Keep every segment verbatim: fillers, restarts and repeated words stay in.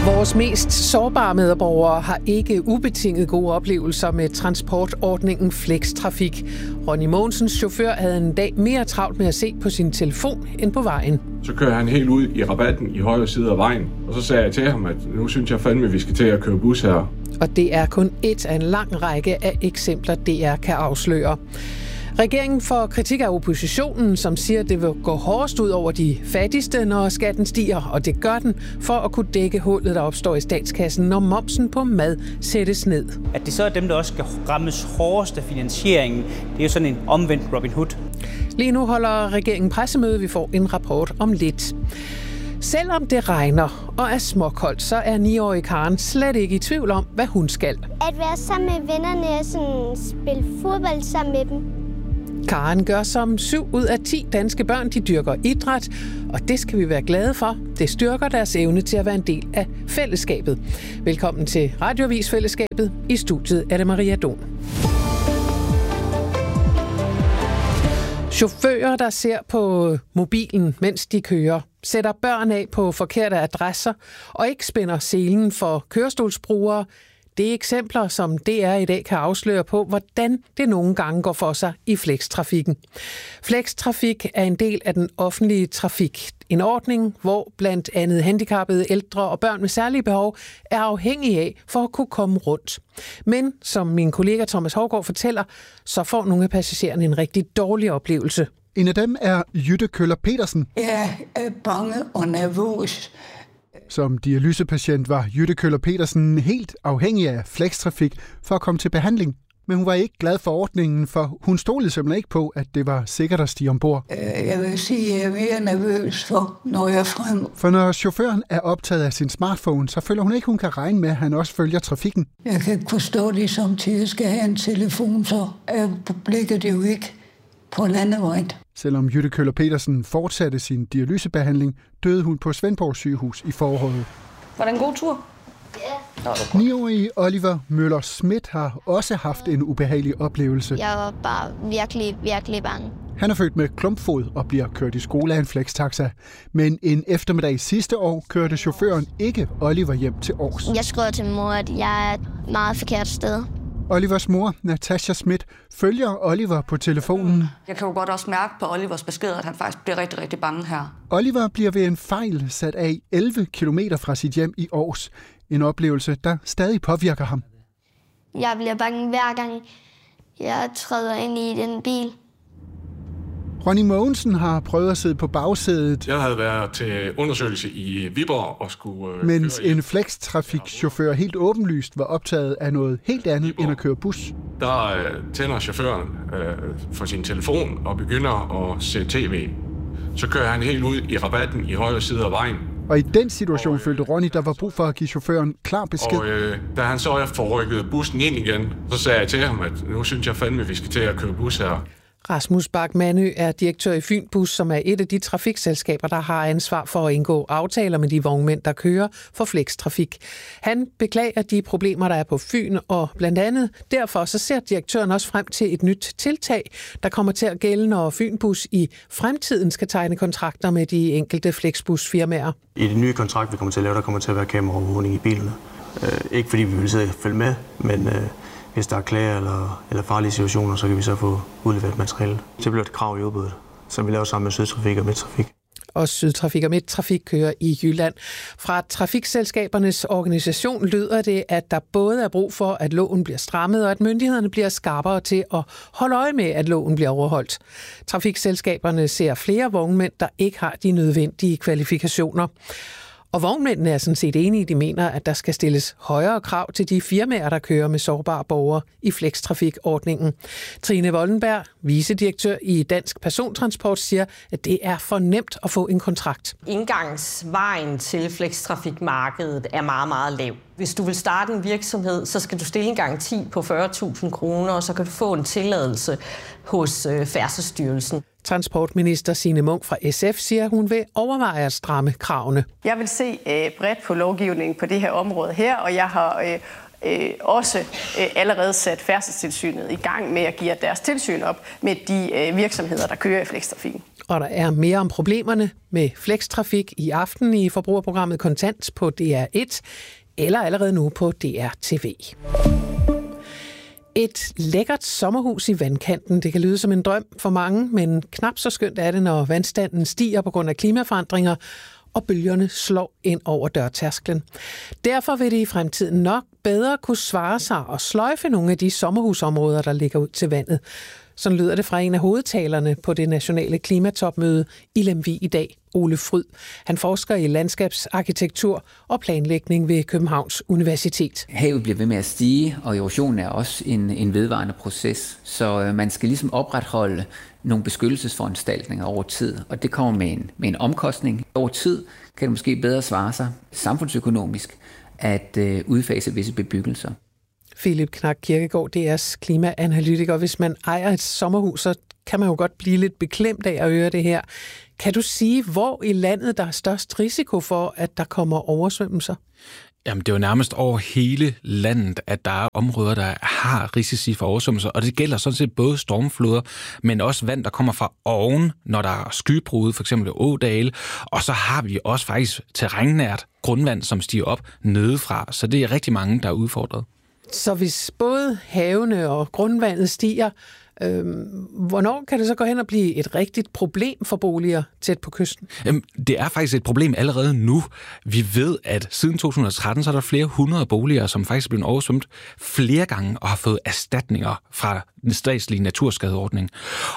Vores mest sårbare medborgere har ikke ubetinget gode oplevelser med transportordningen Flextrafik. Ronny Mogensens chauffør havde en dag mere travlt med at se på sin telefon end på vejen. Så kører han helt ud i rabatten i højre side af vejen, og så sagde jeg til ham, at nu synes jeg fandme, at vi skal til at køre bus her. Og det er kun et af en lang række af eksempler, D R kan afsløre. Regeringen får kritik af oppositionen, som siger, at det vil gå hårdest ud over de fattigste, når skatten stiger, og det gør den for at kunne dække hullet, der opstår i statskassen, når momsen på mad sættes ned. At det så er dem, der også skal rammes hårdest af finansieringen, det er jo sådan en omvendt Robin Hood. Lige nu holder regeringen pressemøde, vi får en rapport om lidt. Selvom det regner og er småkoldt, så er niårige Karen slet ikke i tvivl om, hvad hun skal. At være sammen med vennerne og sådan spille fodbold sammen med dem. Karen gør som syv ud af ti danske børn, de dyrker idræt, og det skal vi være glade for. Det styrker deres evne til at være en del af fællesskabet. Velkommen til Radioavis Fællesskabet. I studiet er det Maria Don. Chauffører, der ser på mobilen, mens de kører, sætter børn af på forkerte adresser og ikke spænder selen for kørestolsbrugere. Det er eksempler, som D R i dag kan afsløre på, hvordan det nogle gange går for sig i flextrafikken. Flextrafik er en del af den offentlige trafik. En ordning, hvor blandt andet handicappede, ældre og børn med særlige behov er afhængige af for at kunne komme rundt. Men som min kollega Thomas Hougaard fortæller, så får nogle af passagererne en rigtig dårlig oplevelse. En af dem er Jytte Køller Petersen. Jeg er bange og nervøs. Som dialysepatient var Jytte Køller Petersen helt afhængig af flextrafik for at komme til behandling. Men hun var ikke glad for ordningen, for hun stolede simpelthen ikke på, at det var sikkert at stige ombord. Jeg vil sige, at jeg er mere nervøs for, når jeg er frem. For når chaufføren er optaget af sin smartphone, så føler hun ikke, hun kan regne med, at han også følger trafikken. Jeg kan ikke forstå det, samtidig jeg skal have en telefon, så er blikket jo ikke på landevejen. Selvom Jytte Køller Petersen fortsatte sin dialysebehandling, døde hun på Svendborg sygehus i foråret. Var det en god tur? Ja. niårige Oliver Møller Schmidt har også haft en ubehagelig oplevelse. Jeg var bare virkelig, virkelig bange. Han er født med klumpfod og bliver kørt i skole af en flextaxa. Men en eftermiddag sidste år kørte chaufføren ikke Oliver hjem til Aars. Jeg skrev til min mor, at jeg er et meget forkert sted. Olivers mor, Natasha Schmidt, følger Oliver på telefonen. Jeg kan jo godt også mærke på Olivers beskeder, at han faktisk bliver rigtig, rigtig bange her. Oliver bliver ved en fejl sat af elleve kilometer fra sit hjem i Aars. En oplevelse, der stadig påvirker ham. Jeg bliver bange hver gang, jeg træder ind i den bil. Ronny Mogensen har prøvet at sidde på bagsædet. Jeg havde været til undersøgelse i Viborg og skulle øh, mens en flextrafikchauffør helt åbenlyst var optaget af noget helt andet Viborg. End at køre bus. Der øh, tænder chaufføren øh, for sin telefon og begynder at se tv. Så kører han helt ud i rabatten i højre side af vejen. Og i den situation og, øh, følte Ronny, der var brug for at give chaufføren klar besked. Og øh, da han så får rykket bussen ind igen, så sagde jeg til ham, at nu synes jeg fandme, at vi skal til at køre bus her. Rasmus Bak-Mandø er direktør i Fynbus, som er et af de trafikselskaber, der har ansvar for at indgå aftaler med de vognmænd, der kører for flextrafik. Han beklager de problemer, der er på Fyn, og blandt andet derfor så ser direktøren også frem til et nyt tiltag, der kommer til at gælde, når Fynbus i fremtiden skal tegne kontrakter med de enkelte flexbusfirmaer. I det nye kontrakt, vi kommer til at lave, der kommer til at være kameraovervågning i bilerne. Øh, ikke fordi vi vil sidde og følge med, men øh, hvis der er klager eller, eller farlige situationer, så kan vi så få udleveret materiale. Det bliver et krav i udbuddet, som vi laver sammen med Sydtrafik og Midttrafik. Og Sydtrafik og Midttrafik kører i Jylland. Fra trafikselskabernes organisation lyder det, at der både er brug for, at loven bliver strammet, og at myndighederne bliver skarpere til at holde øje med, at loven bliver overholdt. Trafikselskaberne ser flere vognmænd, der ikke har de nødvendige kvalifikationer. Og vognmændene er sådan set enige, de mener, at der skal stilles højere krav til de firmaer, der kører med sårbare borgere i flextrafikordningen. Trine Wollenberg, vicedirektør i Dansk Persontransport, siger, at det er for nemt at få en kontrakt. Indgangsvejen til flextrafikmarkedet er meget, meget lav. Hvis du vil starte en virksomhed, så skal du stille en garanti på fyrre tusind kroner, og så kan du få en tilladelse hos Færdselsstyrelsen. Transportminister Signe Munk fra S F siger, at hun vil overveje at stramme kravene. Jeg vil se øh, bredt på lovgivningen på det her område her, og jeg har øh, øh, også øh, allerede sat Færdselstilsynet i gang med at give deres tilsyn op med de øh, virksomheder, der kører i flextrafikken. Og der er mere om problemerne med flextrafik i aften i forbrugerprogrammet Kontant på D R et, eller allerede nu på D R T V. Et lækkert sommerhus i vandkanten, det kan lyde som en drøm for mange, men knap så skønt er det, når vandstanden stiger på grund af klimaforandringer, og bølgerne slår ind over dørtærsklen. Derfor vil det i fremtiden nok bedre kunne svare sig og sløjfe nogle af de sommerhusområder, der ligger ud til vandet. Sådan lyder det fra en af hovedtalerne på det nationale klimatopmøde i Lemvig i dag, Ole Fryd. Han forsker i landskabsarkitektur og planlægning ved Københavns Universitet. Havet bliver ved med at stige, og erosion er også en, en vedvarende proces. Så øh, man skal ligesom opretholde nogle beskyttelsesforanstaltninger over tid, og det kommer med en, med en omkostning. Over tid kan det måske bedre svare sig samfundsøkonomisk at øh, udfase visse bebyggelser. Philip Knak Kirkegaard, D R's klimaanalytiker. Hvis man ejer et sommerhus, så kan man jo godt blive lidt beklemt af at høre det her. Kan du sige, hvor i landet der er størst risiko for, at der kommer oversvømmelser? Jamen, det er jo nærmest over hele landet, at der er områder, der har risici for oversvømmelser, og det gælder sådan set både stormfloder, men også vand, der kommer fra oven, når der er skybrud, for eksempel ådale, og så har vi også faktisk terrænnært grundvand, som stiger op nedefra, så det er rigtig mange, der er udfordret. Så hvis både havene og grundvandet stiger, øh, hvornår kan det så gå hen og blive et rigtigt problem for boliger tæt på kysten? Jamen, det er faktisk et problem allerede nu. Vi ved, at siden to tusind og tretten så er der flere hundrede boliger, som faktisk er blevet oversvømt flere gange og har fået erstatninger fra den statslige naturskadeordning.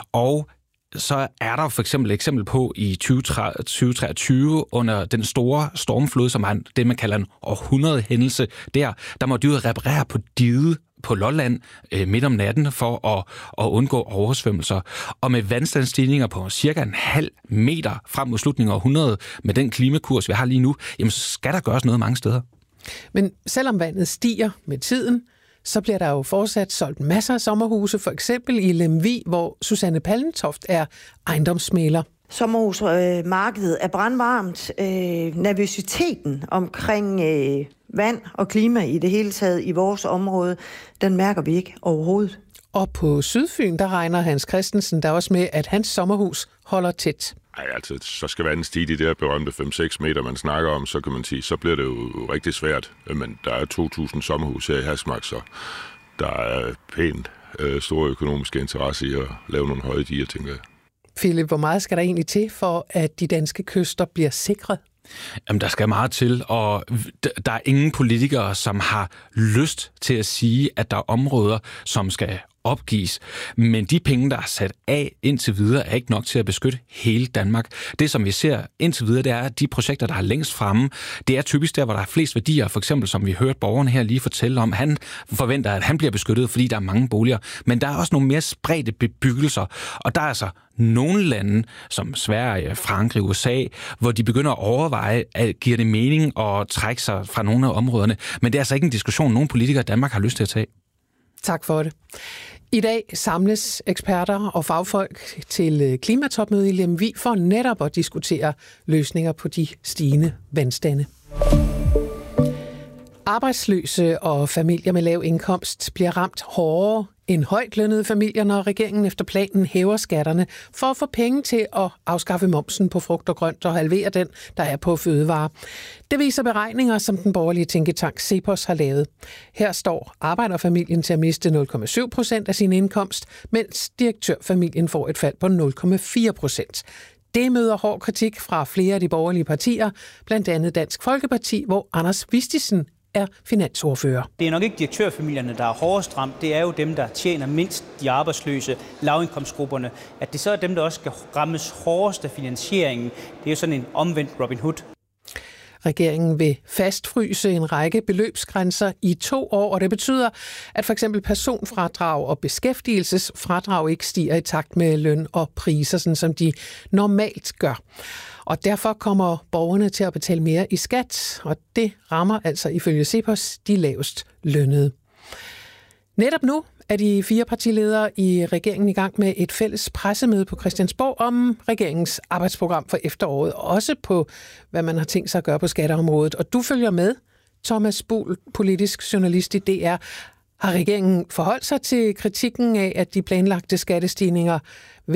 Og så er der for eksempel et eksempel på i tyve treogtyve under den store stormflod, som er det, man kalder en århundrede hændelse der, der må de reparere på diget på Lolland øh, midt om natten for at, at undgå oversvømmelser. Og med vandstandsstigninger på cirka en halv meter frem mod slutningen af århundredet, med den klimakurs, vi har lige nu, jamen så skal der gøres noget mange steder. Men selvom vandet stiger med tiden, så bliver der jo fortsat solgt masser af sommerhuse, for eksempel i Lemvig, hvor Susanne Pallentoft er ejendomsmægler. Sommerhusmarkedet er brandvarmt. Nervøsiteten omkring vand og klima i det hele taget i vores område, den mærker vi ikke overhovedet. Og på Sydfyn, der regner Hans Christensen der også med, at hans sommerhus holder tæt. Ej, altså, så skal vandet stige de der berømte fem seks meter, man snakker om, så kan man sige, så bliver det jo rigtig svært. Men der er to tusind sommerhus her i Hasmark, så der er pænt øh, store økonomiske interesse i at lave nogle høje diger, tænker jeg. Philip, hvor meget skal der egentlig til for, at de danske kyster bliver sikret? Jamen, der skal meget til, og der er ingen politikere, som har lyst til at sige, at der er områder, som skal opgives. Men de penge, der er sat af indtil videre, er ikke nok til at beskytte hele Danmark. Det, som vi ser indtil videre, det er, at de projekter, der er længst fremme, det er typisk der, hvor der er flest værdier. For eksempel, som vi hørte borgerne her lige fortælle om, han forventer, at han bliver beskyttet, fordi der er mange boliger. Men der er også nogle mere spredte bebyggelser, og der er altså nogle lande, som Sverige, Frankrig, U S A, hvor de begynder at overveje, at giver det mening at trække sig fra nogle af områderne. Men det er altså ikke en diskussion, nogen politikere i Danmark har lyst til at tage. Tak for det. I dag samles eksperter og fagfolk til klimatopmøde i Lemvig for netop at diskutere løsninger på de stigende vandstande. Arbejdsløse og familier med lav indkomst bliver ramt hårdere end højtlønnede familier, når regeringen efter planen hæver skatterne for at få penge til at afskaffe momsen på frugt og grønt og halvere den, der er på fødevarer. Det viser beregninger, som den borgerlige tænketank CEPOS har lavet. Her står arbejderfamilien til at miste nul komma syv procent af sin indkomst, mens direktørfamilien får et fald på nul komma fire procent. Det møder hård kritik fra flere af de borgerlige partier, blandt andet Dansk Folkeparti, hvor Anders Vistisen er finansordfører. Det er nok ikke direktørfamilierne, der er hårdest ramt. Det er jo dem, der tjener mindst, de arbejdsløse, lavindkomstgrupperne. At det så er dem, der også skal rammes hårdest af finansieringen. Det er jo sådan en omvendt Robin Hood. Regeringen vil fastfryse en række beløbsgrænser i to år, og det betyder, at for eksempel personfradrag og beskæftigelsesfradrag ikke stiger i takt med løn og priser, sådan som de normalt gør. Og derfor kommer borgerne til at betale mere i skat, og det rammer altså ifølge CEPOS de lavest lønnede. Netop nu er de fire partiledere i regeringen i gang med et fælles pressemøde på Christiansborg om regeringens arbejdsprogram for efteråret, også på, hvad man har tænkt sig at gøre på skatteområdet. Og du følger med, Thomas Buhl, politisk journalist i D R. Har regeringen forholdt sig til kritikken af, at de planlagte skattestigninger vil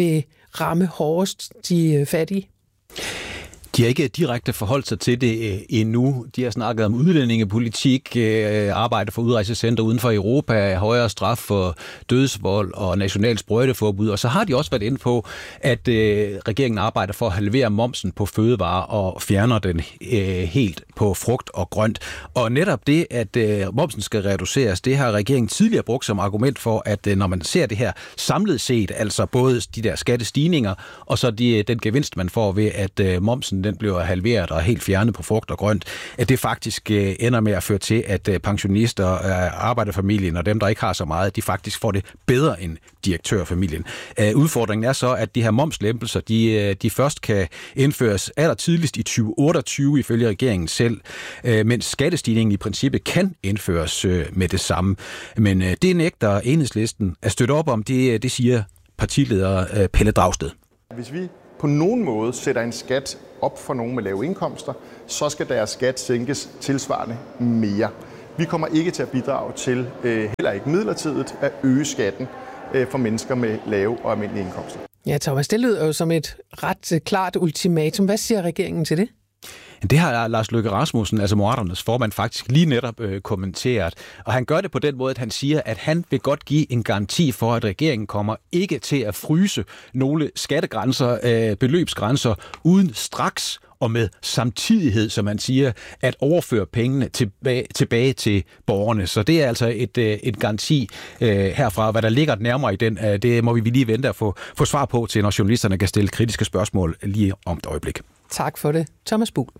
ramme hårdest de fattige? De har ikke direkte forholdt sig til det endnu. De har snakket om udlændingepolitik, arbejde for udrejsecenter uden for Europa, højere straf for dødsvold og national sprøjteforbud. Og så har de også været inde på, at regeringen arbejder for at halvere momsen på fødevarer og fjerner den helt på frugt og grønt. Og netop det, at momsen skal reduceres, det har regeringen tidligere brugt som argument for, at når man ser det her samlet set, altså både de der skattestigninger og så de, den gevinst, man får ved, at momsen den bliver halveret og helt fjernet på frugt og grønt, at det faktisk ender med at føre til, at pensionister, arbejderfamilien og dem, der ikke har så meget, de faktisk får det bedre end direktørfamilien. Udfordringen er så, at de her momslempelser, de, de først kan indføres allertidligst i tyve otteogtyve ifølge regeringen selv, mens skattestigningen i princippet kan indføres med det samme. Men det nægter Enhedslisten at støtte op om, det, det siger partileder Pelle Dragsted. Hvis vi på nogen måde sætter en skat op for nogen med lave indkomster, så skal deres skat sænkes tilsvarende mere. Vi kommer ikke til at bidrage til, øh, heller ikke midlertidigt, at øge skatten øh, for mennesker med lave og almindelige indkomster. Ja, Thomas, det lyder jo som et ret klart ultimatum. Hvad siger regeringen til det? Det har Lars Løkke Rasmussen, altså Moderaternes formand, faktisk lige netop øh, kommenteret. Og han gør det på den måde, at han siger, at han vil godt give en garanti for, at regeringen kommer ikke til at fryse nogle skattegrænser, øh, beløbsgrænser, uden straks og med samtidighed, som man siger, at overføre pengene tilbage, tilbage til borgerne. Så det er altså et, et garanti øh, herfra. Hvad der ligger nærmere i den, øh, det må vi lige vente at få, få svar på til, når journalisterne kan stille kritiske spørgsmål lige om et øjeblik. Tak for det, Thomas Buhl.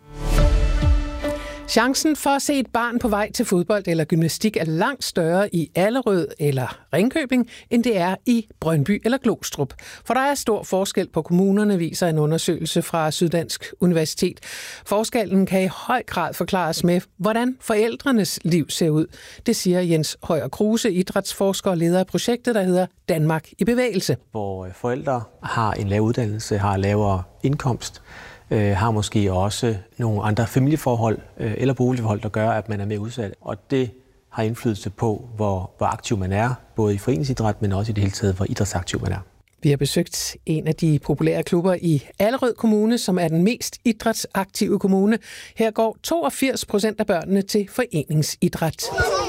Chancen for at se et barn på vej til fodbold eller gymnastik er langt større i Allerød eller Ringkøbing, end det er i Brøndby eller Glostrup. For der er stor forskel på kommunerne, viser en undersøgelse fra Syddansk Universitet. Forskellen kan i høj grad forklares med, hvordan forældrenes liv ser ud. Det siger Jens Højer Kruse, idrætsforsker og leder af projektet, der hedder Danmark i bevægelse. Hvor forældre har en lav uddannelse, har lavere indkomst, har måske også nogle andre familieforhold eller boligforhold, der gør, at man er mere udsat. Og det har indflydelse på, hvor, hvor aktiv man er, både i foreningsidræt, men også i det hele taget, hvor idrætsaktiv man er. Vi har besøgt en af de populære klubber i Allerød Kommune, som er den mest idrætsaktive kommune. Her går toogfirs procent af børnene til foreningsidræt.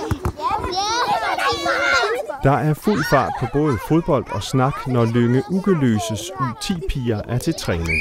Der er fuld fart på både fodbold og snak, når Lynge Ugeløses U ti piger er til træning.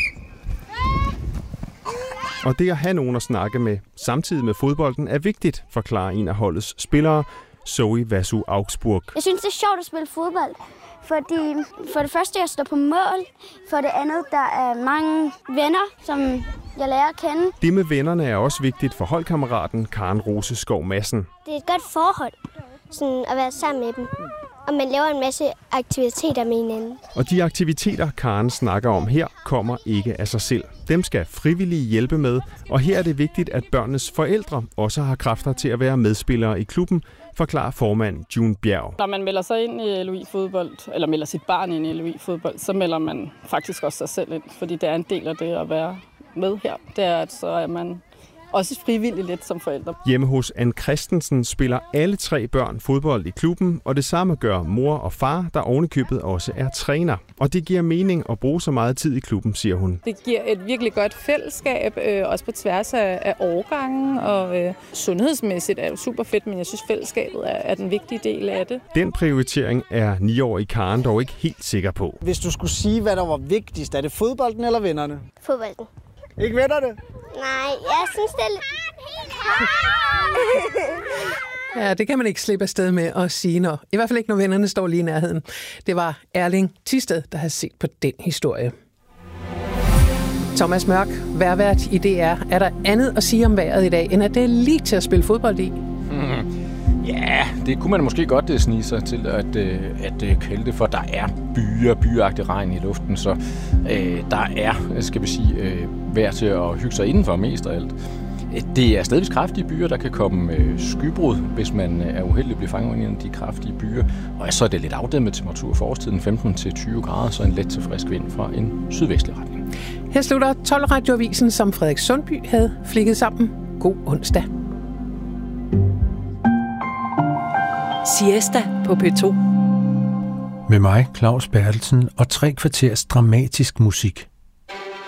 Og det at have nogen at snakke med, samtidig med fodbolden, er vigtigt, forklarer en af holdets spillere, Zoe Vasu Augsburg. Jeg synes, det er sjovt at spille fodbold, fordi for det første, jeg står på mål. For det andet, der er mange venner, som jeg lærer at kende. Det med vennerne er også vigtigt for holdkammeraten Karen Rose Skov Madsen. Det er et godt forhold, sådan at være sammen med dem. Og man laver en masse aktiviteter med hinanden. Og de aktiviteter, Karen snakker om her, kommer ikke af sig selv. Dem skal frivillige hjælpe med, og her er det vigtigt, at børnenes forældre også har kræfter til at være medspillere i klubben, forklarer formand June Bjerg. Når man melder sig ind i L O I-fodbold, eller melder sit barn ind i L O I-fodbold, så melder man faktisk også sig selv ind, fordi det er en del af det at være med her. Det er, at så er man også frivilligt lidt som forældre. Hjemme hos Ann Christensen spiller alle tre børn fodbold i klubben, og det samme gør mor og far, der ovenikøbet også er træner. Og det giver mening at bruge så meget tid i klubben, siger hun. Det giver et virkelig godt fællesskab, øh, også på tværs af, af årgangen, og øh, sundhedsmæssigt er jo super fedt, men jeg synes, fællesskabet er, er den vigtige del af det. Den prioritering er niårige Karen dog ikke helt sikker på. Hvis du skulle sige, hvad der var vigtigst, er det fodbolden eller vennerne? Fodbolden. Ikke vennerne? Nej, jeg synes, det er lidt... Ja, det kan man ikke slippe afsted med at sige, når, i hvert fald ikke, når vennerne står lige i nærheden. Det var Erling Thisted, der har set på den historie. Thomas Mørk, vejrvært i D R. Er der andet at sige om vejret i dag, end at det er lige til at spille fodbold i? Hmm. Ja, det kunne man måske godt snige sig til at, at kalde det, for der er byer, byagtig regn i luften, så øh, der er, skal vi sige, øh, vejr til at hygge sig indenfor mest af alt. Det er stadigvis kraftige byer, der kan komme øh, skybrud, hvis man er uheldig at blive fanget i en af de kraftige byer. Og så er det lidt afdæmmet temperatur for årstiden, femten til tyve grader, så en let til frisk vind fra en sydvestlig retning. Her slutter tolv radioavisen, som Frederik Sundby havde flikket sammen. God onsdag. Siesta på P to. Med mig, Claus Bertelsen, og tre kvarters dramatisk musik.